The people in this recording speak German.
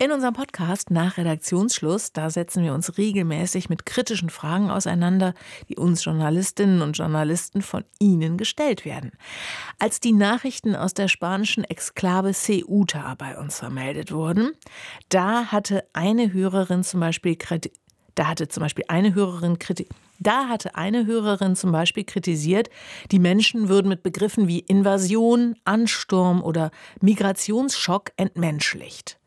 In unserem Podcast nach Redaktionsschluss, da setzen wir uns regelmäßig mit kritischen Fragen auseinander, die uns Journalistinnen und Journalisten von Ihnen gestellt werden. Als die Nachrichten aus der spanischen Exklave Ceuta bei uns vermeldet wurden, da hatte eine Hörerin zum Beispiel kritisiert, die Menschen würden mit Begriffen wie Invasion, Ansturm oder Migrationsschock entmenschlicht.